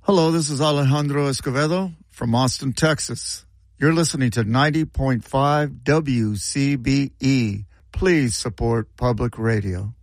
Hello, this is Alejandro Escovedo from Austin, Texas. You're listening to 90.5 WCBE. Please support public radio.